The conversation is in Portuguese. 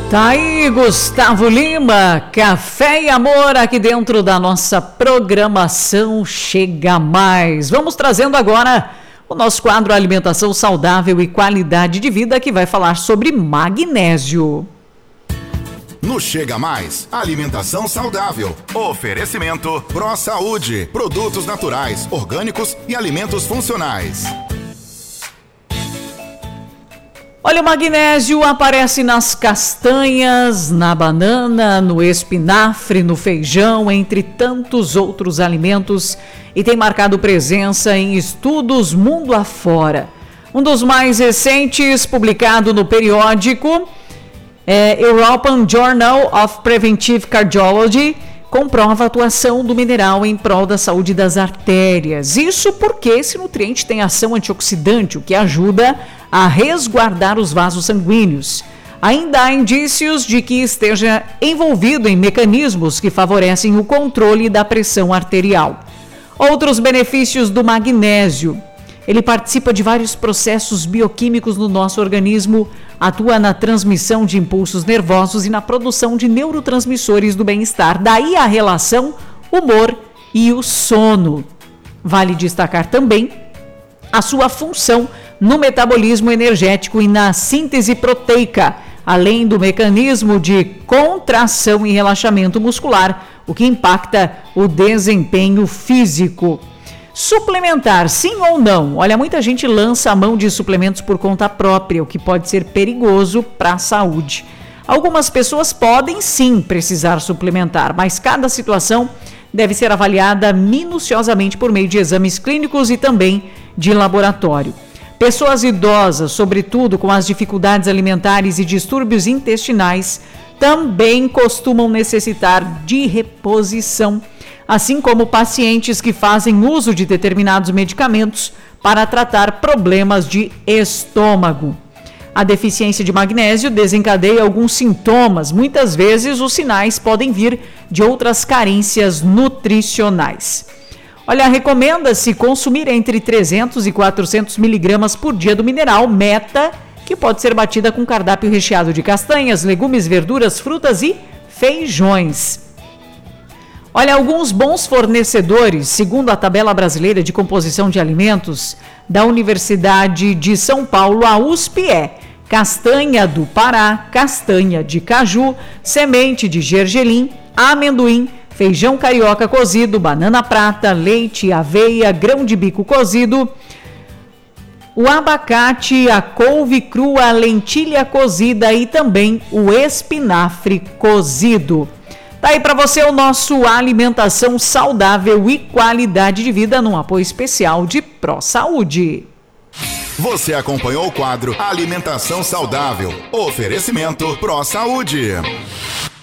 Tá aí, Gustavo Lima, Café e Amor, aqui dentro da nossa programação Chega Mais. Vamos trazendo agora o nosso quadro Alimentação Saudável e Qualidade de Vida, que vai falar sobre magnésio. No Chega Mais, alimentação saudável. Oferecimento Pro Saúde, produtos naturais, orgânicos e alimentos funcionais. Olha, o magnésio aparece nas castanhas, na banana, no espinafre, no feijão, entre tantos outros alimentos, e tem marcado presença em estudos mundo afora. Um dos mais recentes, publicado no periódico European Journal of Preventive Cardiology, comprova a atuação do mineral em prol da saúde das artérias. Isso porque esse nutriente tem ação antioxidante, o que ajuda a resguardar os vasos sanguíneos. Ainda há indícios de que esteja envolvido em mecanismos que favorecem o controle da pressão arterial. Outros benefícios do magnésio: ele participa de vários processos bioquímicos no nosso organismo, atua na transmissão de impulsos nervosos e na produção de neurotransmissores do bem-estar. Daí a relação humor e o sono. Vale destacar também a sua função no metabolismo energético e na síntese proteica, além do mecanismo de contração e relaxamento muscular, o que impacta o desempenho físico. Suplementar, sim ou não? Olha, muita gente lança a mão de suplementos por conta própria, o que pode ser perigoso para a saúde. Algumas pessoas podem sim precisar suplementar, mas cada situação deve ser avaliada minuciosamente por meio de exames clínicos e também de laboratório. Pessoas idosas, sobretudo com as dificuldades alimentares e distúrbios intestinais, também costumam necessitar de reposição, assim como pacientes que fazem uso de determinados medicamentos para tratar problemas de estômago. A deficiência de magnésio desencadeia alguns sintomas. Muitas vezes os sinais podem vir de outras carências nutricionais. Olha, recomenda-se consumir entre 300 e 400 miligramas por dia do mineral, meta que pode ser batida com cardápio recheado de castanhas, legumes, verduras, frutas e feijões. Olha, alguns bons fornecedores, segundo a Tabela Brasileira de Composição de Alimentos da Universidade de São Paulo, a USP, castanha do Pará, castanha de caju, semente de gergelim, amendoim, feijão carioca cozido, banana prata, leite, aveia, grão de bico cozido, o abacate, a couve crua, a lentilha cozida e também o espinafre cozido. Tá aí para você o nosso Alimentação Saudável e Qualidade de Vida num apoio especial de Pro Saúde. Você acompanhou o quadro Alimentação Saudável. Oferecimento Pro Saúde.